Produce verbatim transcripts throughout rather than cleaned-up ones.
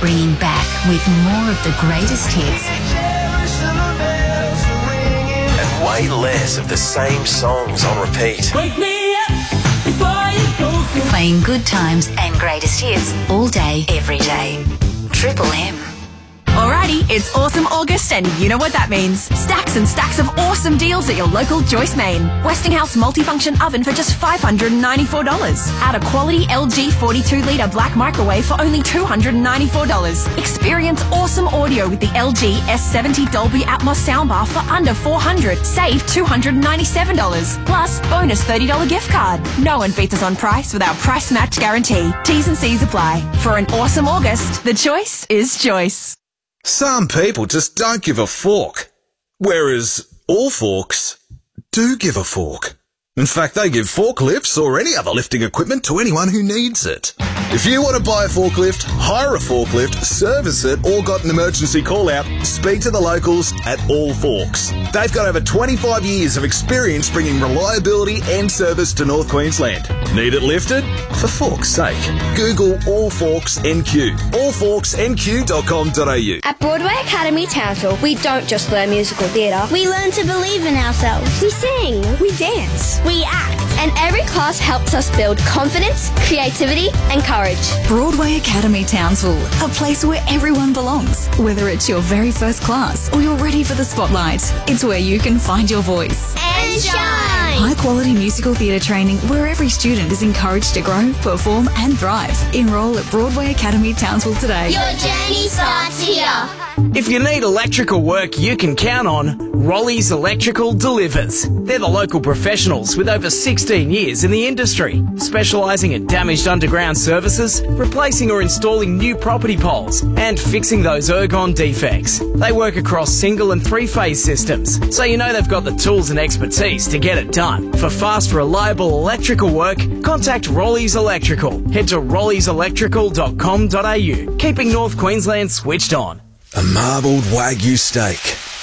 bringing back with more of the greatest hits. And way less of the same songs on repeat. Wake me up before you go. Playing good times and greatest hits all day, every day. Triple M. Alrighty, it's Awesome August, and you know what that means. Stacks and stacks of awesome deals at your local Joyce Main. Westinghouse multifunction oven for just five hundred ninety-four dollars. Add a quality L G forty-two litre black microwave for only two hundred ninety-four dollars. Experience awesome audio with the L G S seventy Dolby Atmos soundbar for under four hundred dollars. Save two hundred ninety-seven dollars. Plus, bonus thirty dollars gift card. No one beats us on price with our price match guarantee. T's and C's apply. For an awesome August, the choice is Joyce. Some people just don't give a fork, whereas all forks do give a fork. In fact, they give forklifts or any other lifting equipment to anyone who needs it. If you want to buy a forklift, hire a forklift, service it, or got an emergency call-out, speak to the locals at All Forks. They've got over twenty-five years of experience bringing reliability and service to North Queensland. Need it lifted? For fork's sake, Google All Forks N Q. all forks n q dot com dot a u. At Broadway Academy Townsville, we don't just learn musical theatre. We learn to believe in ourselves. We sing. We dance. We act. And every class helps us build confidence, creativity, and courage. Broadway Academy Townsville, a place where everyone belongs. Whether it's your very first class or you're ready for the spotlight, it's where you can find your voice. And shine! High quality musical theatre training where every student is encouraged to grow, perform and thrive. Enrol at Broadway Academy Townsville today. Your journey starts here. If you need electrical work you can count on, Rolly's Electrical delivers. They're the local professionals with over sixteen years in the industry, specialising in damaged underground services, replacing or installing new property poles, and fixing those ergon defects. They work across single and three-phase systems, so you know they've got the tools and expertise to get it done. For fast, reliable electrical work, contact Rolly's Electrical. Head to rollies electrical dot com dot a u, keeping North Queensland switched on. A marbled Wagyu steak.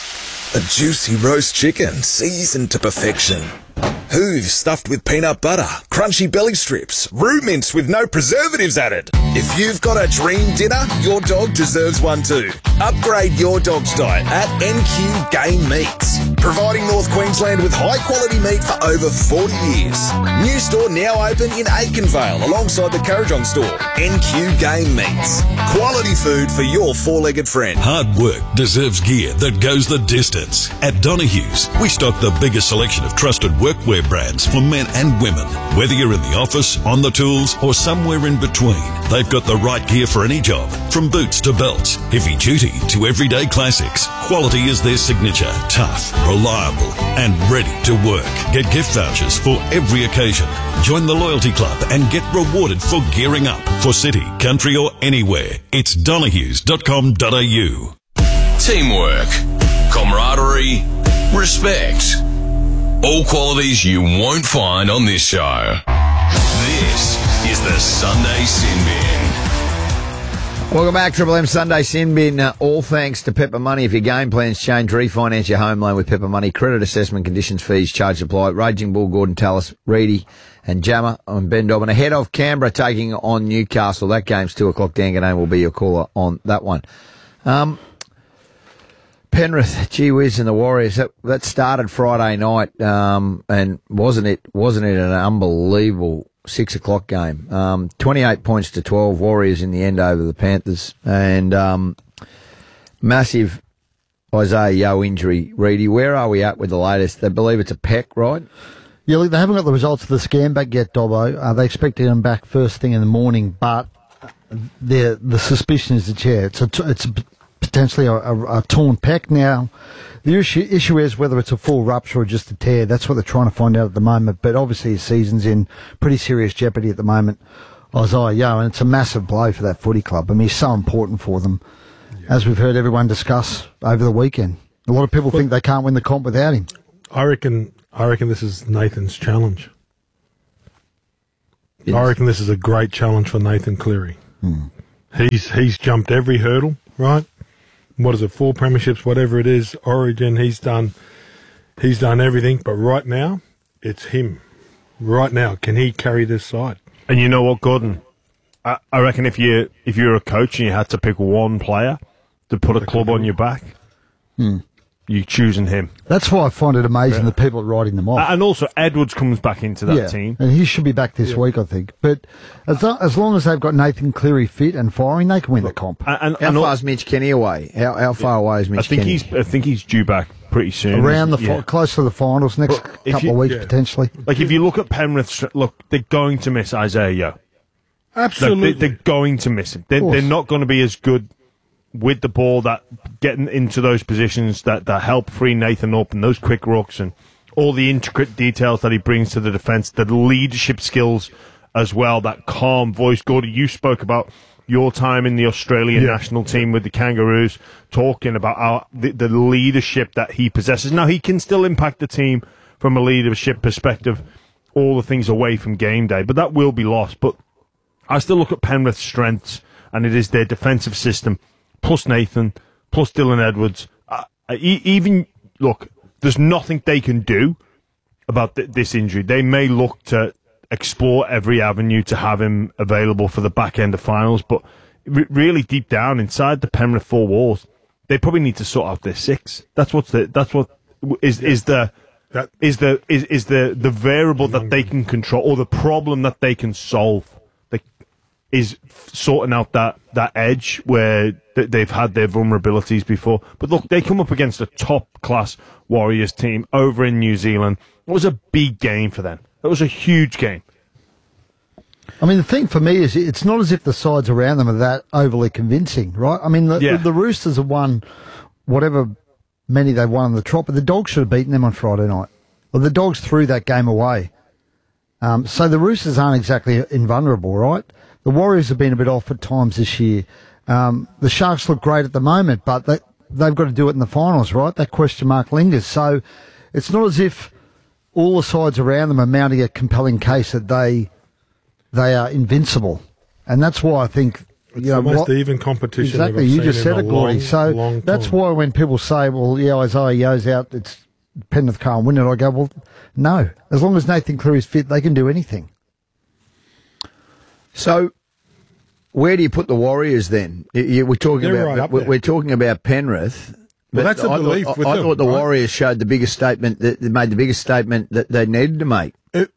A juicy roast chicken seasoned to perfection. Hooves stuffed with peanut butter, crunchy belly strips, roux mince with no preservatives added. If you've got a dream dinner, your dog deserves one too. Upgrade your dog's diet at N Q Game Meats, providing North Queensland with high quality meat for over forty years. New store now open in Aikenvale alongside the Currajong store. N Q Game Meats, quality food for your four-legged friend. Hard work deserves gear that goes the distance. At Donahue's, we stock the biggest selection of trusted workwear brands for men and women. Whether you're in the office, on the tools, or somewhere in between, they've got the right gear for any job. From boots to belts, heavy duty to everyday classics, quality is their signature. Tough, reliable, and ready to work. Get gift vouchers for every occasion. Join the Loyalty Club and get rewarded for gearing up for city, country, or anywhere. It's donahues dot com dot a u. Teamwork, camaraderie, respect. All qualities you won't find on this show. This is the Sunday Sin Bin. Welcome back, Triple M Sunday Sin Bin. Uh, all thanks to Pepper Money. If your game plans change, refinance your home loan with Pepper Money. Credit assessment, conditions, fees, charge apply. Raging Bull, Gordon Tallis, Reedy and Jammer. I'm Ben Dobbin. Ahead of Canberra taking on Newcastle. That game's two o'clock. Dan Ganane will be your caller on that one. Um... Penrith, gee whiz, and the Warriors. That, that started Friday night, um, and wasn't it? Wasn't it an unbelievable six o'clock game? Um, twenty-eight points to twelve. Warriors in the end over the Panthers, and um, massive Isaiah Yeo injury. Reedy, where are we at with the latest? They believe it's a pec, right? Yeah, look, they haven't got the results of the scan back yet, Dobbo. Uh, they expect him back first thing in the morning, but the the suspicion is that yeah, it's a t- it's. A, potentially a, a, a torn pec. Now, the issue, issue is whether it's a full rupture or just a tear. That's what they're trying to find out at the moment. But obviously his season's in pretty serious jeopardy at the moment, Isaiah Yeo, and it's a massive blow for that footy club. I mean, he's so important for them, yeah. As we've heard everyone discuss over the weekend. A lot of people well, think they can't win the comp without him. I reckon, I reckon this is Nathan's challenge. Yes. I reckon this is a great challenge for Nathan Cleary. Hmm. He's he's jumped every hurdle, right? What is it, four premierships, whatever it is, Origin, he's done he's done everything, but right now, it's him. Right now, can he carry this side? And you know what, Gordon? I, I reckon if you if you're a coach and you had to pick one player to put a club on your back, Hmm. you're choosing him. That's why I find it amazing Yeah. the people are writing them off. And also, Edwards comes back into that yeah, team. and he should be back this Yeah. week, I think. But as, lo- as long as they've got Nathan Cleary fit and firing, they can win the comp. And, How far is Mitch Kenny away? How, how far away is Mitch I think Kenny? he's I think he's due back pretty soon. Around the fi- Yeah. close to the finals next But if couple you- of weeks yeah. potentially. Like if you look at Penrith, look, they're going to miss Isaiah Yeo. Absolutely. Like, they, they're going to miss him. They're, course. they're not going to be as good with the ball, that getting into those positions that, that help free Nathan up and those quick rucks and all the intricate details that he brings to the defence, the leadership skills as well, that calm voice. Gordy, you spoke about your time in the Australian Yeah. national team with the Kangaroos, talking about our, the, the leadership that he possesses. Now, he can still impact the team from a leadership perspective, all the things away from game day, but that will be lost. But I still look at Penrith's strengths, and it is their defensive system, plus Nathan, plus Dylan Edwards. Uh, e- even, look, there's nothing they can do about th- this injury. They may look to explore every avenue to have him available for the back end of finals, but re- really deep down inside the Penrith four walls, they probably need to sort out their six. That's what's the, that's what is is the That- is the is, is the the variable that they can control, or the problem that they can solve. They, is sorting out that, that edge where th- they've had their vulnerabilities before. But look, they come up against a top-class Warriors team over in New Zealand. It was a big game for them. It was a huge game. I mean, the thing for me is it's not as if the sides around them are that overly convincing, right? I mean, the, Yeah. the, the Roosters have won whatever many they've won on the trot, but the Dogs should have beaten them on Friday night. Well, the Dogs threw that game away. Um, so the Roosters aren't exactly invulnerable, right? The Warriors have been a bit off at times this year. Um, the Sharks look great at the moment, but they, they've got to do it in the finals, right? That question mark lingers. So it's not as if all the sides around them are mounting a compelling case that they they are invincible. And that's why I think... It's you know, the most what- even competition Exactly, I've you seen just in said a it, Gordy. long, So long that's time. why when people say, well, yeah, Isaiah Yo's out, it's Penrith can't win it, I go, well, no. As long as Nathan Cleary's fit, they can do anything. So, where do you put the Warriors then? You- you- We're talking They're about right up we're, there. we're talking about Penrith. Well, but that's the I belief thought, with I them, thought the right? Warriors showed the biggest statement that they made the biggest statement that they needed to make. It,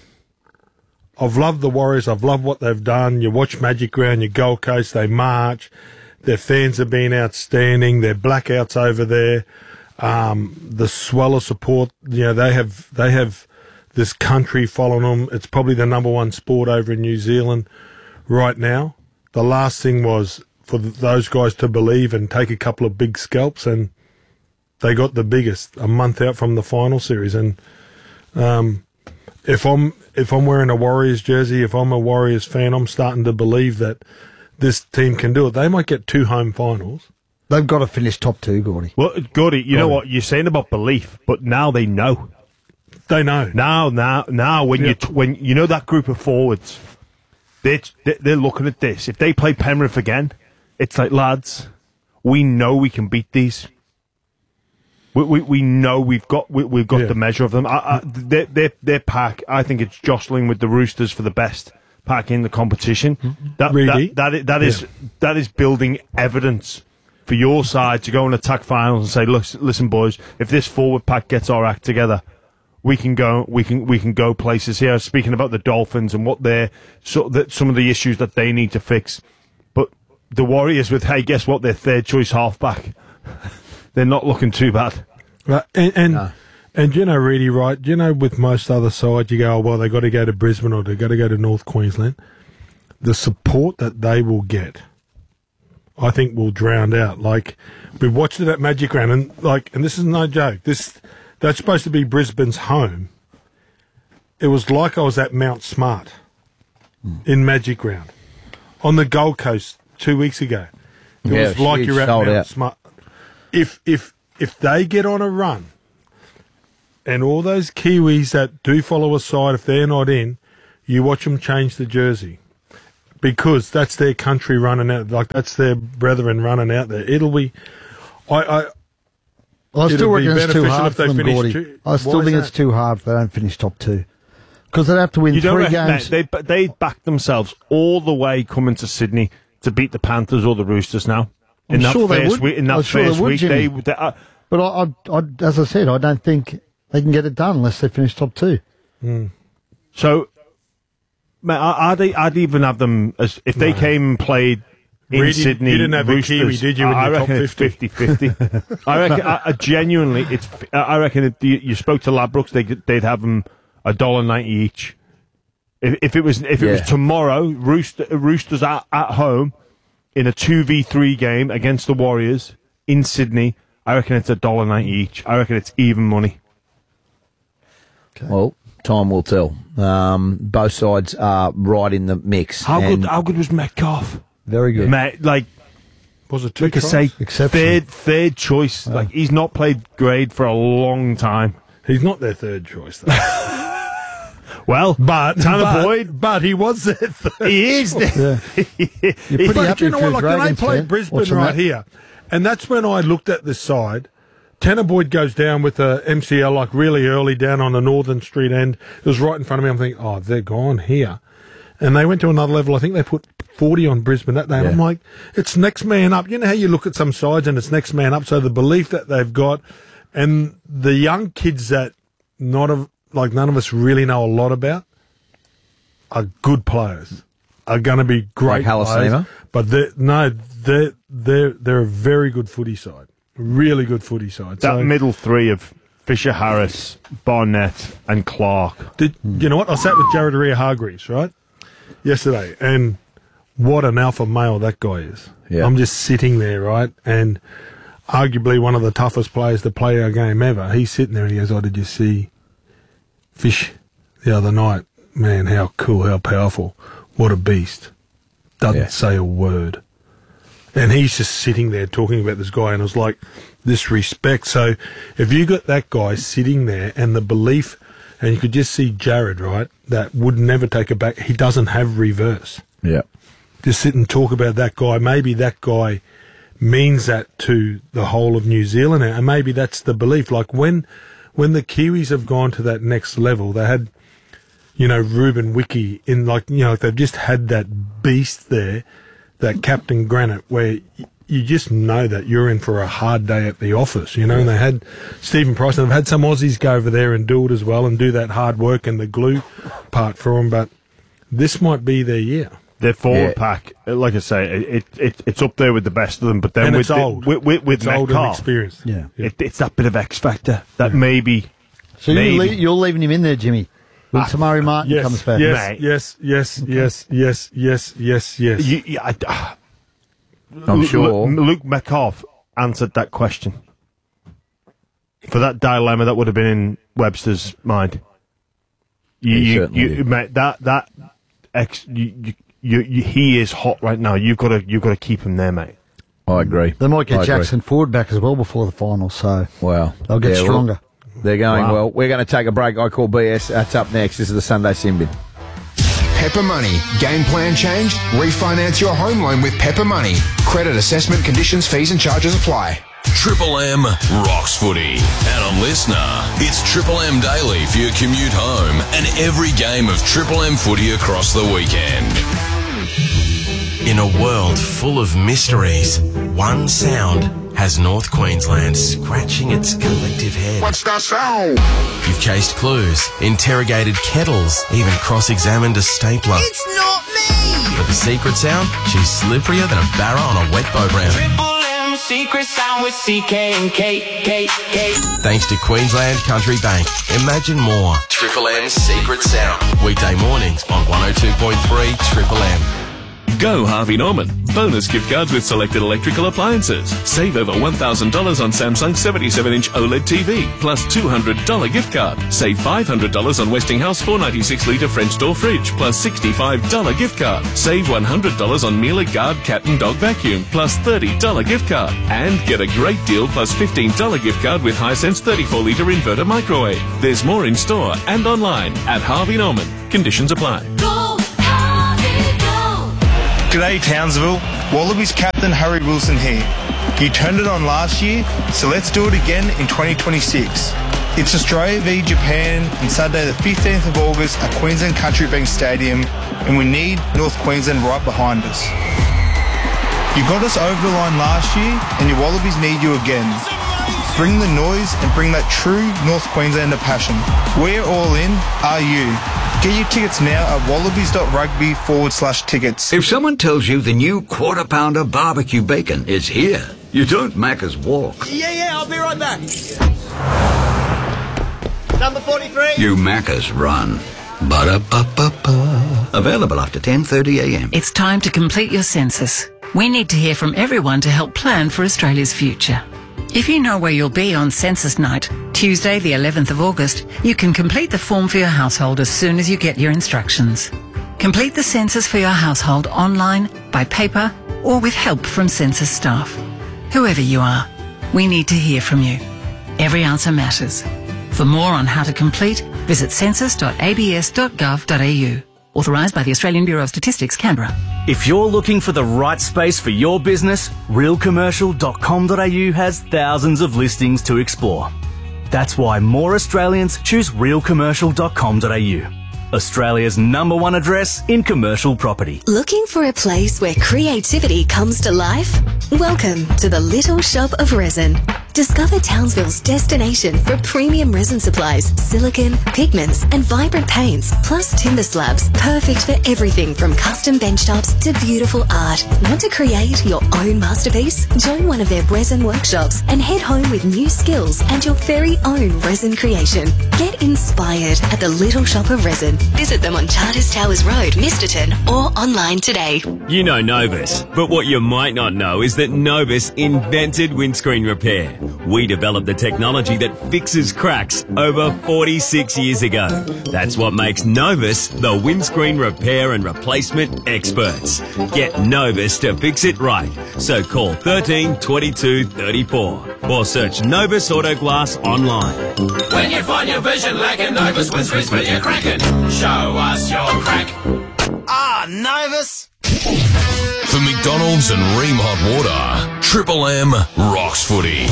I've loved the Warriors. I've loved what they've done. You watch Magic Round, your Gold Coast, they march. Their fans have been outstanding. Their blackouts over there, um, the swell of support. You know, they have they have this country following them. It's probably the number one sport over in New Zealand right now. The last thing was for th- those guys to believe and take a couple of big scalps, and they got the biggest a month out from the final series. And um, if I'm if I'm wearing a Warriors jersey, if I'm a Warriors fan, I'm starting to believe that this team can do it. They might get two home finals. They've got to finish top two, Gordy. Well, Gordy, you know what? You're saying about belief, but now they know. They know. Now, now, now, when Yeah. you t- when you know that group of forwards, they're, they're looking at this. If they play Penrith again, it's like, lads, we know we can beat these. We we, we know we've got we, we've got Yeah. the measure of them. I, I, their, their, their pack, I think it's jostling with the Roosters for the best pack in the competition. That Really? that that, is- that is Yeah. that is building evidence for your side to go and attack finals and say, look, listen, boys, if this forward pack gets our act together, we can go, we can, we can go places here. Speaking about the Dolphins and what they're, so that some of the issues that they need to fix, but the Warriors with, hey, guess what? Their third choice halfback, they're not looking too bad. Right. And and, and you know, really right. You know, with most other sides, you go, oh, well, they got to go to Brisbane or they got to go to North Queensland. The support that they will get, I think, will drown out. Like we watched it at Magic Round, and like, and this is no joke. This that's supposed to be Brisbane's home. It was like I was at Mount Smart in Magic Round on the Gold Coast two weeks ago. It Yeah, was it's like huge, you're at sold Mount out. Smart. If if if they get on a run, and all those Kiwis that do follow a side, if they're not in, you watch them change the jersey. Because that's their country running out, like that's their brethren running out there. It'll be, I, I, Well, I still it'll be reckon it's too beneficial hard if for they them, finish Gordy. two- I still Why think is it's too hard if they don't finish top two. Because they'd have to win You don't three reckon games. They, they they backed themselves all the way coming to Sydney to beat the Panthers or the Roosters now. I'm in that sure they first would. week, in that I'm sure first they would, week, Jimmy. they, they uh, But I, I, I, as I said, I don't think they can get it done unless they finish top two. Mm. So, mate, I- I'd, I'd even have them as if they No. came and played in Really? Sydney. You didn't have a Roosters, Kiwi, did you, in I, I your top reckon it's fifty? fifty-fifty. I reckon, I, I genuinely, it's. I reckon if you, you spoke to Ladbrokes, they, they'd have them a dollar ninety each. If, if it was, if it Yeah. was tomorrow, Rooster, Roosters at, at home in a two v three game against the Warriors in Sydney, I reckon it's a dollar ninety each. I reckon it's even money. Well, time will tell. Um, both sides are right in the mix. How and good? How good was Metcalf? Very good. Mate, like. Was it two Like I tries? say, Exceptional. third third choice. Like he's not played grade for a long time. He's not their third choice, though. Well, but Tanner but, Boyd, but he was their third. he is. choice. Yeah. You're pretty But happy you know for what? your Like when I Dragons played fan, Brisbane watching right that. here, and that's when I looked at this side. Tanner Boyd goes down with a M C L like really early down on the Northern Street end. It was right in front of me. I'm thinking, oh, they're gone here. And they went to another level. I think they put forty on Brisbane that day. And Yeah. I'm like, it's next man up. You know how you look at some sides and it's next man up. So the belief that they've got and the young kids that not of, like none of us really know a lot about are good players. Are going to be great Like Halasima? players. But they're, no, they're, they're, they're a very good footy side. Really good footy side. That So- middle three of Fisher Harris, Barnett, and Clark. Did you know what? I sat with Jared Rea Hargreaves, right, yesterday, and what an alpha male that guy is. Yeah. I'm just sitting there, right, and arguably one of the toughest players to play our game ever. He's sitting there and he goes, "Oh, did you see Fish the other night? Man, how cool, how powerful, what a beast." Doesn't Yeah. say a word. And he's just sitting there talking about this guy, and it was like this respect. So if you got that guy sitting there and the belief, and you could just see Jared, right, that would never take it back. He doesn't have reverse. Yeah. Just sit and talk about that guy. Maybe that guy means that to the whole of New Zealand, and maybe that's the belief. Like when, when the Kiwis have gone to that next level, they had, you know, Ruben Wiki in, like, you know, they've just had that beast there, that Captain Granite, where y- you just know that you're in for a hard day at the office, you know. And they had Stephen Price, and they've had some Aussies go over there and do it as well and do that hard work and the glue part for them. But this might be their year. Their forward Yeah. pack, like I say, it, it it's up there with the best of them. But then And with it's the- old. with, with, with It's old and Metcalf, experienced. Yeah. it, it's that bit of X factor that maybe. So you maybe. le- you're leaving him in there, Jimmy. When Ah, Tamari Martin Yes, comes back. yes, Mate. yes, yes, yes, yes, yes, yes, yes. You, you, I, uh, I'm Lu- sure. Lu- Luke Metcalf answered that question. For that dilemma that would have been in Webster's mind. You, He you, certainly you, did. mate, that that ex, you, you, you, you, he is hot right now. You've got to you've got to keep him there, mate. I agree. They might get I agree. Jackson Ford back as well before the final, so Wow. they'll get Yeah, well, stronger. They're going Wow. well. We're going to take a break. I call B S. That's up next. This is the Sunday Simbin. Pepper Money. Game plan changed? Refinance your home loan with Pepper Money. Credit assessment conditions, fees and charges apply. Triple M rocks footy. And on Listener, it's Triple M Daily for your commute home and every game of Triple M footy across the weekend. In a world full of mysteries, one sound has North Queensland scratching its collective head. What's that sound? You've chased clues, interrogated kettles, even cross-examined a stapler. It's not me! But the secret sound? She's slipperier than a barra on a wet boat ramp. Triple M secret sound with C K and K, K, K. Thanks to Queensland Country Bank. Imagine more. Triple M's Secret Sound. Weekday mornings on one oh two point three Triple M. Go Harvey Norman. Bonus gift cards with selected electrical appliances. Save over one thousand dollars on Samsung seventy-seven inch OLED T V, plus two hundred dollars gift card. Save five hundred dollars on Westinghouse four ninety-six litre French door fridge, plus sixty-five dollars gift card. Save one hundred dollars on Miele Guard cat and dog vacuum, plus thirty dollars gift card. And get a great deal plus fifteen dollars gift card with Hisense thirty-four litre inverter microwave. There's more in store and online at Harvey Norman. Conditions apply. Go, Harvey, go! G'day Townsville, Wallabies captain Harry Wilson here. You turned it on last year, so let's do it again in twenty twenty-six. It's Australia v Japan on Saturday the fifteenth of August at Queensland Country Bank Stadium, and we need North Queensland right behind us. You got us over the line last year, and your Wallabies need you again. Bring the noise and bring that true North Queenslander passion. We're all in, are you? Get your tickets now at wallabies.rugby forward slash tickets. If someone tells you the new Quarter Pounder barbecue bacon is here, you don't Macca's walk. Yeah, yeah, I'll be right back. Number forty-three. You Macca's run. Ba-da-ba-ba-ba. Available after ten thirty a m. It's time to complete your census. We need to hear from everyone to help plan for Australia's future. If you know where you'll be on census night, Tuesday the eleventh of August, you can complete the form for your household as soon as you get your instructions. Complete the census for your household online, by paper, or with help from census staff. Whoever you are, we need to hear from you. Every answer matters. For more on how to complete, visit census dot a b s dot gov dot a u. Authorised by the Australian Bureau of Statistics, Canberra. If you're looking for the right space for your business, real commercial dot com dot a u has thousands of listings to explore. That's why more Australians choose real commercial dot com dot a u. Australia's number one address in commercial property. Looking for a place where creativity comes to life? Welcome to the Little Shop of Resin. Discover Townsville's destination for premium resin supplies, silicone, pigments and vibrant paints, plus timber slabs, perfect for everything from custom benchtops to beautiful art. Want to create your own masterpiece? Join one of their resin workshops and head home with new skills and your very own resin creation. Get inspired at the Little Shop of Resin. Visit them on Charters Towers Road, Misterton, or online today. You know Novus, but what you might not know is that Novus invented windscreen repair. We developed the technology that fixes cracks over forty-six years ago. That's what makes Novus the windscreen repair and replacement experts. Get Novus to fix it right. So call thirteen twenty-two thirty-four or search Novus Auto Glass online. When you find your vision lacking, Novus windscreens for your cracking. Show us your crack. Ah, Novus. For McDonald's and Ream Hot Water, Triple M rocks footy.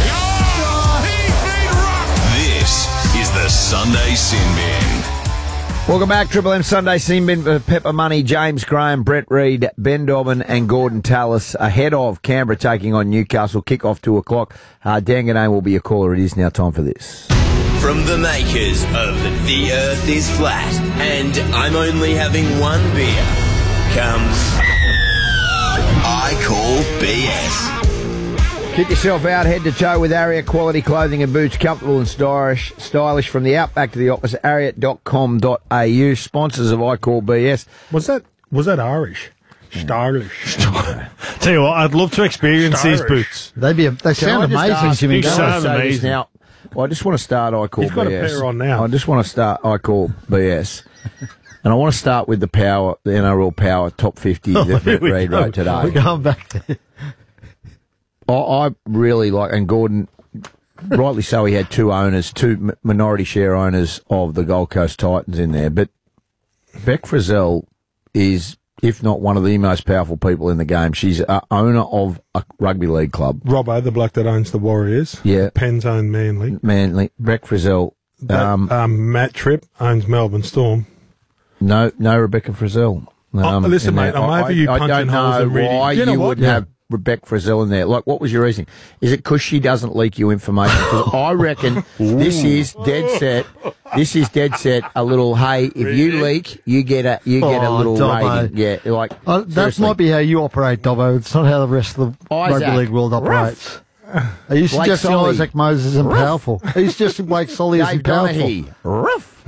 This is the Sunday Sin Bin. Welcome back, Triple M Sunday Sin Bin for Pepper Money, James Graham, Brett Reid, Ben Dobbin and Gordon Tallis ahead of Canberra taking on Newcastle. Kick off two o'clock. Uh, Dan Ganane will be your caller. It is now time for this. From the makers of The Earth is Flat and I'm only having one beer comes I Call B S. Keep yourself out head to toe with Ariat quality clothing and boots, comfortable and stylish, stylish from the outback to the opposite. Ariat dot com dot a u, sponsors of I Call B S. Was that was that Irish? Stylish. Tell you what, I'd love to experience Stylish. these boots. They'd be. A, they sound amazing to me. They sound amazing. Now, well, I just want to start I Call He's got B S. a pair on now. I just want to start I Call B S. And I want to start with the power, the N R L power top fifty Oh, that here Brett we Reid go. wrote today. We're going back there. I, I really like, and Gordon, rightly so, he had two owners, two m- minority share owners of the Gold Coast Titans in there. But Beck Frizzell is, if not one of the most powerful people in the game. She's a owner of a rugby league club. Robbo, the bloke that owns the Warriors. Yeah. Penn's own Manly. Manly. Beck Frizzell. That, Um, um, Matt Tripp owns Melbourne Storm. no, no Rebecca Frizzell. Oh, listen, in mate, there. I'm I, over you I, I punching don't holes know and reading. why You know you what? wouldn't Yeah. have Rebecca Frizzell in there. Like, what was your reasoning? Is it because she doesn't leak you information? Because I reckon this is dead set. This is dead set. A little, hey, if you leak, you get a you get a Oh, little Dobbo. rating. Yeah, like Uh, that seriously. might be how you operate, Dobbo. It's not how the rest of the Isaac. rugby league world operates. Are you Blake suggesting Solly. Isaac Moses isn't Ruff. powerful? He's just Blake Solly Dave isn't powerful. Donaghy. Ruff.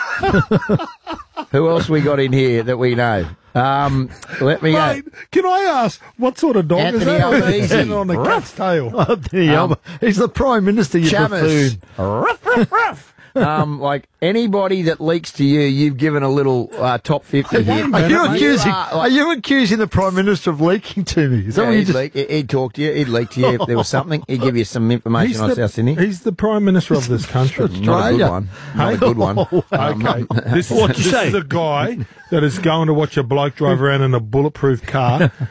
Who else we got in here that we know? Um, let me go. Mate, can I ask, what sort of dog Anthony is that? Albanese. Sitting on the cat's tail. Anthony Um, Alba- He's the Prime Minister, you Chamis. buffoon. Ruff, ruff, ruff. Um, like anybody that leaks to you, you've given a little uh, top fifty here. Are you accusing? are, Are you accusing the Prime Minister of leaking to me? Is that Yeah, what you he'd, just? leak, he'd talk to you. He'd leak to you if there was something. He'd give you some information He's on the, South Sydney. he's the Prime Minister of this country. Not a good one. Not a good one. Okay. Um, This, What'd you this say? is a guy that is going to watch a bloke drive around in a bulletproof car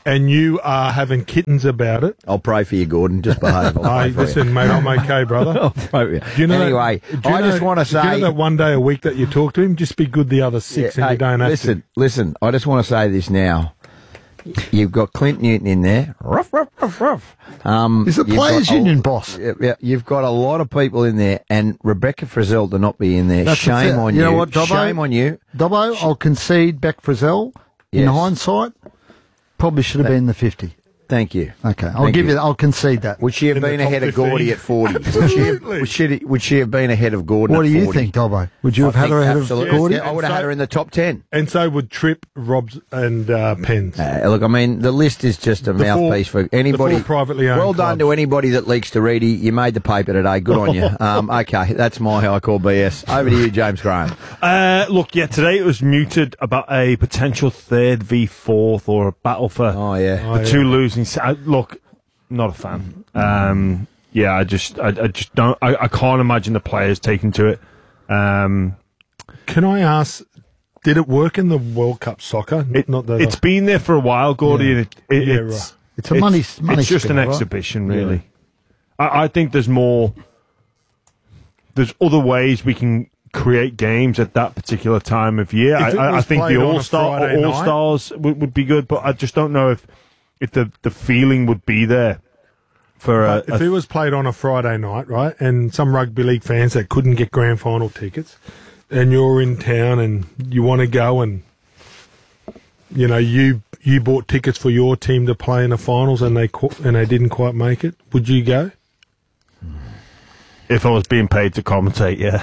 and you are having kittens about it. I'll pray for you, Gordon. Just behave. I'll pray Hey, for listen, you. mate, I'm okay, brother. I'll pray for you. Do you know Anyway, that, do you I know- just want to do you say know that one day a week that you talk to him, just be good the other six, Yeah, and hey, you don't have listen, to. listen. I just want to say this now. You've got Clint Newton in there. Ruff, ruff, ruff, ruff. Um, He's the you've players' got a- union boss. Yeah, yeah, you've got a lot of people in there, and Rebecca Frizzell to not be in there. That's a Shame fair- on you you. know what, Dobbo? Shame on you. Dobbo, I'll concede Beck Frizzell. In Yes. hindsight, probably should have been the fifty. Thank you. Okay, I'll Thank give you. you. I'll concede that. Would she have In the been top ahead of fifteen? Gordy at forty? Would she, have, would, she, would she have been ahead of Gordon What at do you forty? think, Dobbo? Would you have I had think her ahead absolutely. of Gordy? Yeah, I would have had her in the top ten. And so would Tripp, Robs, and uh, Pens. Uh, look, I mean, the list is just a The four- mouthpiece for the anybody. four privately owned Well done clubs. to anybody that leaks to Reedy. You made the paper today. Good on you. Um, okay, that's my I call B S. Over to you, James Graham. Uh, look, yeah, today it was muted about a potential third v fourth or a battle for Oh, yeah. the Oh, yeah. two losing. s- uh, Look, not a fan. Um, yeah, I just, I, I just don't. I, I can't imagine the players taking to it. Um, Can I ask, did it work in the World Cup soccer? it Not that it's I- been there for a while, Gordy. Yeah. And it, it, Yeah, it's, right. It's a money- money It's just an spinner, right? exhibition, really. I, I think there's more. There's other ways we can create games at that particular time of year. If it I, I, I was think played the on a All Star Friday All night- Stars would, would be good, but I just don't know if if the the feeling would be there for a, But if a it was played on a Friday night, right, and some rugby league fans that couldn't get grand final tickets, and you're in town and you want to go and, you know, you you bought tickets for your team to play in the finals and they qu- and they didn't quite make it, would you go? if I was being paid to commentate, yeah.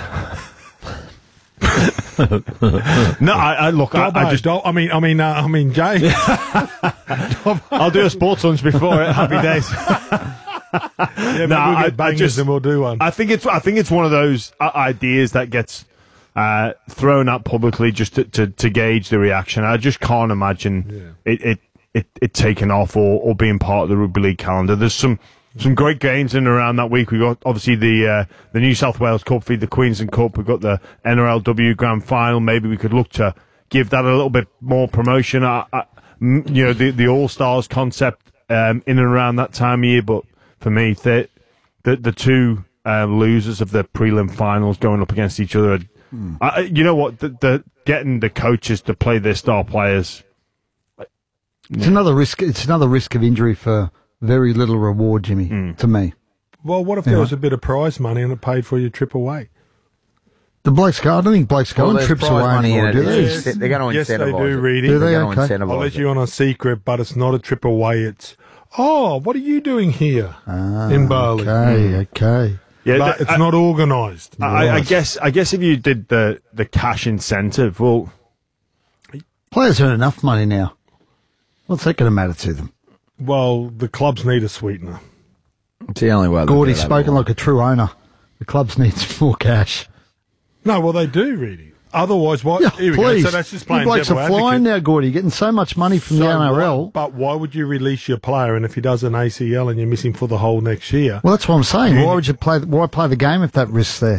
no, I, I look. I, I Dobbo, just. Do- I mean, I mean, uh, I mean, Jay. I'll do a sports lunch before it. Happy days. Yeah, No, we'll I- get I bangers just- and we'll do one. I think it's. I think it's one of those uh, ideas that gets uh, thrown out publicly just to, to, to gauge the reaction. I just can't imagine it, it, it, it taking off or, or being part of the rugby league calendar. There's some. Some great games in and around that week. We got obviously the uh, the New South Wales Cup, feed the Queensland Cup. We've got the N R L W Grand Final. Maybe we could look to give that a little bit more promotion. I, I, m- you know, the the All Stars concept um, in and around that time of year. But for me, the the, the two uh, losers of the prelim finals going up against each other. Hmm. I, you know what? The, the getting the coaches to play their star players. It's another risk. It's another risk of injury for very little reward, Jimmy. Mm. To me, Well, what if Yeah. there was a bit of prize money and it paid for your trip away? the blokes go. I don't think blokes go Well, on there's trips prize away money in anymore, it. do they? Yes. They're going to yes, they incentivise do, it. Reedy. Do they? They're going to Okay. incentivise I'll let it. you on a secret, but it's not a trip away. It's, oh, what are you doing here in Bali? Okay, okay. Yeah, But the- it's I- not organised. I, I Right. guess. I guess if you did the the cash incentive, well. Players earn enough money now. What's that going to matter to them? Well, the clubs need a sweetener. It's the only way. they'll Gordy's get over spoken the like a true owner. The clubs needs more cash. No, well, they do, really. Otherwise, why? Yeah, here we please. go. So that's just You playing blokes devil are flying advocate. now, Gordy. Getting so much money from the So N R L. why- but why would you release your player? And if he does an A C L and you miss him for the whole next year, Well, that's what I'm saying. You- Why would you play? Why play the game if that risk's there?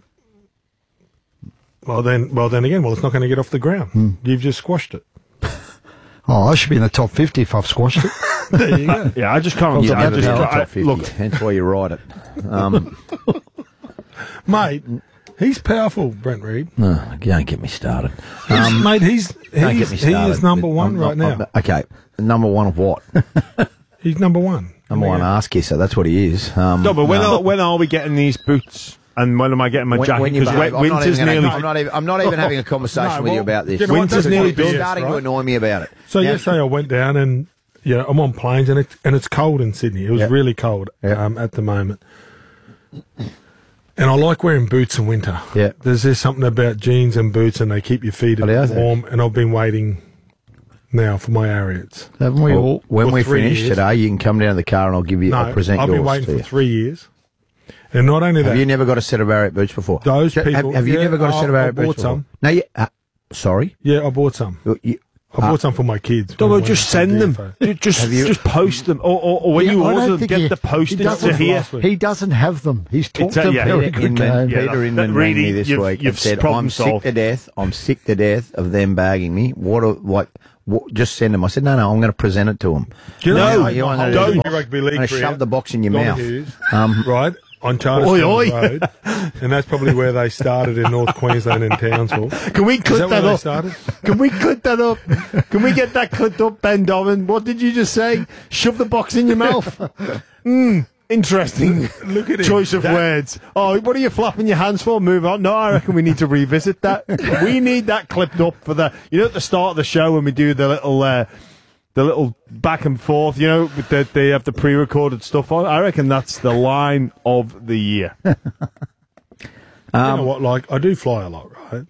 well then, well then again, well, it's not going to get off the ground. Hmm. You've just squashed it. Oh, I should be in the top fifty if I've squashed it. There you go. Yeah, I just can't. You I never just, know the I- top fifty. look, Hence why you write it. Um, Mate, he's powerful, Brent Reed. no, don't get me started. He's- Um, mate, he's don't he's get me he started. is number with- one I'm- right I'm- now. Okay, number one of what? He's number one. Number one ass kisser. That's what he is. Um, no, but when no. are, when are we getting these boots? And when am I getting my When- jacket? when you Because behave, I'm not winter's even gonna- nearly. I'm not even. I'm not even having a conversation No, with you well, about this. you know what, Winter's that's nearly what it is, starting to right? annoy me about it. So Now- yesterday I went down and yeah, I'm on planes and it's and it's cold in Sydney. It was Yep. really cold Yep. um, at the moment. And I like wearing boots in winter. Yeah. There's just something about jeans and boots and they keep your feet What else? warm. And I've been waiting now for my Ariats. Haven't we Well, all? when for we three finish years. today, you can come down to the car and I'll give you. No, I'll present I've yours been waiting to for you. three years. And not only that, Have you never got a set of Ariat boots before? Those Have- people- Have, you yeah, never got a set of I- I Ariat boots bought before? some. No, you. Uh, sorry. yeah, I bought some. You- you- I bought some for my kids. when I No, went just to send the them. depot. Ju- Just, Have you- just post them, or, or, or when Yeah, you I don't order them, think get he- the he postage doesn't- to here. last week. He doesn't have them. He's talked It's a- a yeah, very yeah, good Inman, game. Yeah, Peter that- Inman that rang really- me this you've- week you've and said, problem "I'm solved." sick to death. I'm sick to death of them bagging me. What? A, like, w- just send them. I said, no, no, I'm going to present it to them. You know, no, you you want want don't. to Rugby league I'm going to career, shove the box in your Don mouth. Hughes, Um, right, on Charles Road. And that's probably where they started in North Queensland in Townsville. Can we Is cut that that, where they up? started? Can we cut that up? Can we get that cut up, Ben Dobbin? What did you just say? Shove the box in your mouth. Hmm. Interesting Look at him. choice of That- words. Oh, what are you flapping your hands for? Move on. No, I reckon we need to revisit that. We need that clipped up for the. You know, at the start of the show when we do the little, uh, the little back and forth. You know, with the, they have the pre-recorded stuff on. I reckon that's the line of the year. You know what? Like, I do fly a lot, right?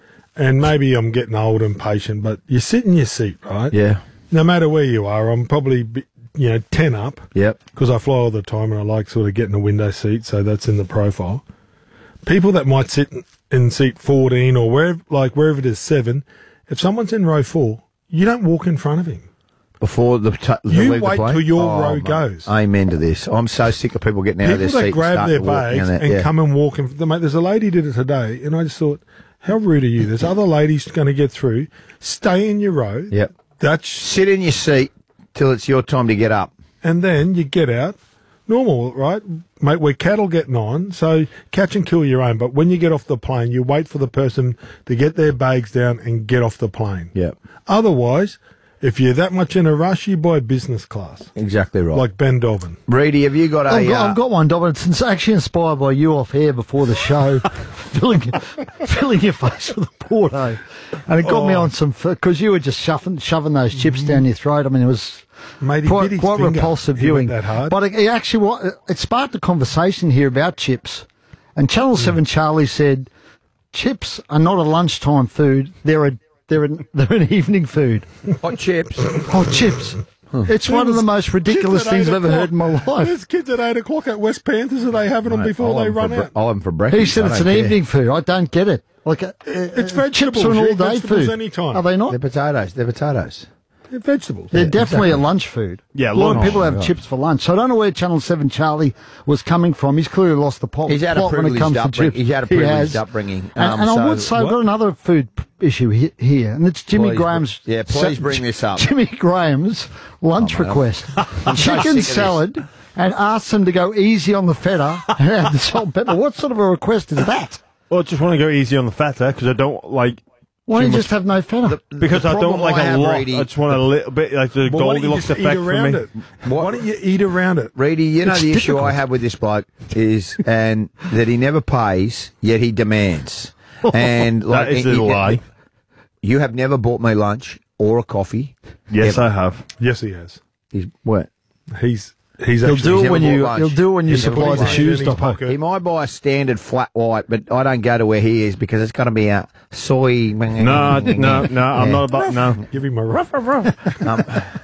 And maybe I'm getting old and patient, but you sit in your seat, right? Yeah. No matter where you are, I'm probably, bi- you know, ten up. Yep. Because I fly all the time and I like sort of getting a window seat, so that's in the profile. People that might sit in- in seat fourteen or wherever, like wherever it is, seven, if someone's in row four, you don't walk in front of him. Before the, t- the You leave the wait plane? till your Oh, row mate. goes. Amen to this. I'm so sick of people getting out People of their that seat grab and their start walking bags in there. and yeah. come and walk in. The, mate, there's a lady did it today, and I just thought, how rude are you? There's other ladies going to get through. Stay in your row. Yep. That's Sit in your seat till it's your time to get up. and then you get out. Normal, right? Mate, we're cattle getting on, so catch and kill your own. But when you get off the plane, you wait for the person to get their bags down and get off the plane. Yep. Otherwise, if you're that much in a rush, you buy business class. Exactly right. Like Ben Dobbin. Reedy, have you got a... I've got, uh, I've got one, Dobbin. It's actually inspired by you off air before the show, filling, filling your face with a Porto. And it got me Oh. on some, because you were just shoving, shoving those chips down your throat. I mean, it was Mate, he quite, bit his quite finger. repulsive He went viewing. that hard. But it, it actually wa- it sparked a conversation here about chips. And Channel seven Charlie said, chips are not a lunchtime food. They're a they're an, they're an evening food. Hot chips. Hot chips. It's one of the most ridiculous Kids at things eight I've ever heard in my o'clock. life. There's kids at eight o'clock at West Panthers. Are they having them Mate, before I'll they have 'em run for bre- out? I'll have 'em for breakfast. He said I it's don't an care. evening food. I don't get it. Like uh, It's uh, vegetables. chips are an You eat all-day vegetables food. anytime. Are they not? They're potatoes. They're potatoes. They're vegetables. They're Yeah, definitely exactly. a lunch food. Yeah, a lot of lunch. people have Right. chips for lunch. So I don't know where Channel seven Charlie was coming from. He's clearly lost the plot. He's had a plot when it privileged comes to upbringing. chips. He's had a He privileged has. upbringing. And, Um, and I so would say I've what- got another food p- issue he- here, and it's Jimmy Please, Graham's. yeah, please bring this up. Jimmy Graham's lunch Oh, mate, I'm- request: I'm so sick of chicken this. salad, and asks them to go easy on the feta and add the salt and pepper. What sort of a request is that? Well, I just want to go easy on the feta because I don't like. Why too don't you much- just have no feta? Because the I don't problem like I a have, lot. Reedy- I just want a little bit like the Well, why don't you Goldilocks just eat effect for around me. it? Why don't you eat around it? Reedy, you know It's the issue difficult. I have with this bloke is and that he never pays, yet he demands. And like That is he- a he- lie. You have never bought me lunch or a coffee. Yes, ever. I have. Yes, he has. He's what? He's he's He'll actually do it never when bought you. lunch. He'll do it when you He's never supply bought the lunch. shoe in his stopper. pocket. He might buy a standard flat white, but I don't go to where he is because it's going to be a soy. No, no, no. I'm not about no. give him a rough, rough. Um,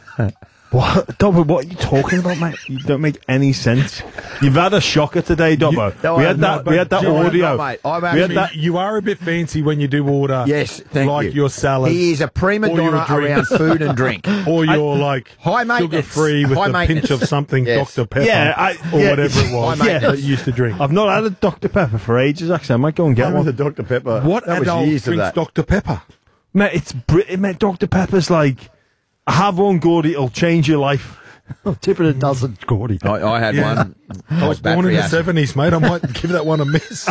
What, Dobbo? What are you talking about, mate? You don't make any sense. You've had a shocker today, Dobbo. No, we I had have that. not, we had that but- audio. No, mate, I'm we actually- had that. You are a bit fancy when you do order. Yes, thank like you. your salad. He is a prima or your donna drink. around food and drink. Or you're like High sugar maintenance. free with High a maintenance. pinch of something, Yes. Doctor Pepper, Yeah, I- or yeah. whatever it was High that maintenance. you used to drink. I've not had a Doctor Pepper for ages. Actually, I might go and get one. the Doctor Pepper. What that was adult years of drinks that. Doctor Pepper? Mate, it's Brit. Mate, Doctor Pepper's like, have one good, it'll change your life. Tipping it doesn't, Gordy. I, I had Yeah. one. I was born in battery the acid. seventies, mate. I might give that one a miss.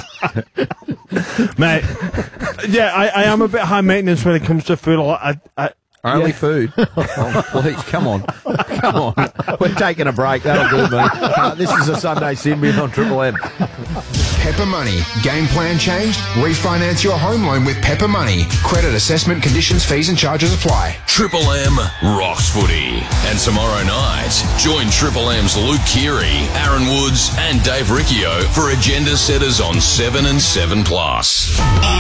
Mate, yeah, I, I am a bit high maintenance when it comes to food. I, I, Only yeah. food. Oh, please, come on. Come on. We're taking a break. That'll do me. Uh, this is a Sunday Symbian on Triple M. Pepper Money. Game plan changed? Refinance your home loan with Pepper Money. Credit assessment conditions, fees and charges apply. Triple M rocks footy. And tomorrow night, join Triple M's Luke Keary, Aaron Woods and Dave Riccio for Agenda Setters on seven and seven plus.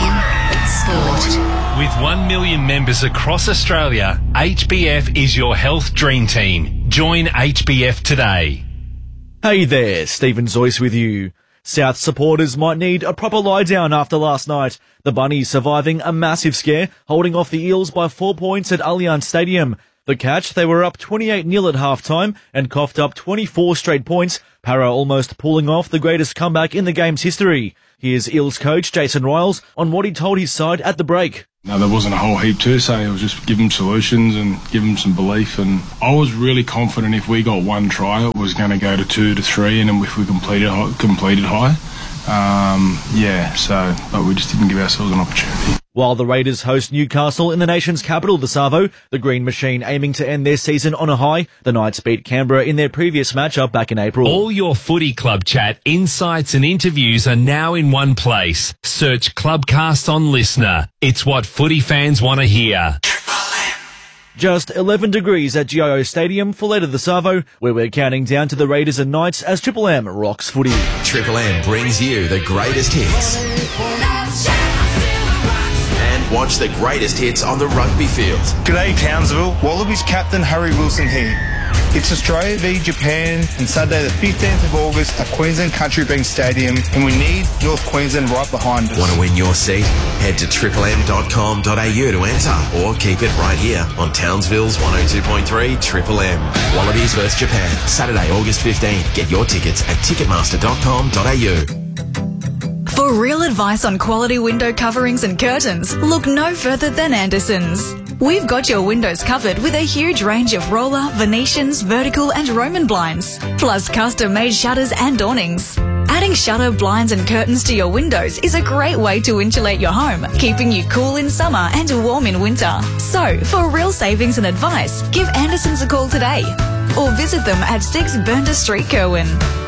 Sport. With one million members across Australia, H B F is your health dream team. Join H B F today. Hey there, Stephen Zoyce with you. South supporters might need a proper lie down after last night. The Bunnies surviving a massive scare, holding off the Eels by four points at Allianz Stadium. The Catch, they were up twenty-eight nil at half-time and coughed up twenty-four straight points, Para almost pulling off the greatest comeback in the game's history. Here's Eels coach Jason Riles on what he told his side at the break. No, there wasn't a whole heap to say. It was just give them solutions and give them some belief. And I was really confident if we got one try, it was going to go to two to three, and then if we completed completed high. Um, yeah, so, but we just didn't give ourselves an opportunity. While the Raiders host Newcastle in the nation's capital, the Savo, the Green Machine aiming to end their season on a high. The Knights beat Canberra in their previous matchup back in April. All your footy club chat, insights and interviews are now in one place. Search Clubcast on Listener. It's what footy fans want to hear. Just eleven degrees at G I O Stadium for later the Savo, where we're counting down to the Raiders and Knights as Triple M rocks footy. Triple M brings you the greatest hits. And watch the greatest hits on the rugby field. G'day Townsville, Wallabies captain Harry Wilson here. It's Australia v Japan on Saturday the fifteenth of August at Queensland Country Bank Stadium, and we need North Queensland right behind us. Want to win your seat? Head to triple m dot com dot a u to enter, or keep it right here on Townsville's one oh two point three Triple M. Wallabies versus Japan, Saturday, August fifteenth. Get your tickets at ticketmaster dot com dot a u. For real advice on quality window coverings and curtains, look no further than Anderson's. We've got your windows covered with a huge range of roller, Venetians, vertical and Roman blinds, plus custom-made shutters and awnings. Adding shutter, blinds and curtains to your windows is a great way to insulate your home, keeping you cool in summer and warm in winter. So, for real savings and advice, give Anderson's a call today or visit them at six Burnda Street, Kerwin.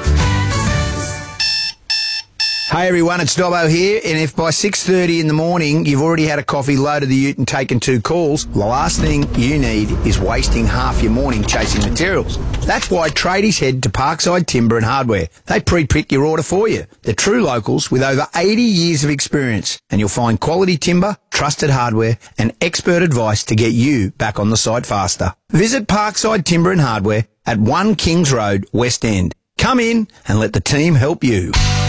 Hey everyone, it's Dobbo here, and if by six thirty in the morning you've already had a coffee, loaded the ute and taken two calls, the last thing you need is wasting half your morning chasing materials. That's why tradies head to Parkside Timber and Hardware. They pre-pick your order for you. They're true locals with over eighty years of experience, and you'll find quality timber, trusted hardware and expert advice to get you back on the site faster. Visit Parkside Timber and Hardware at one Kings Road, West End. Come in and let the team help you.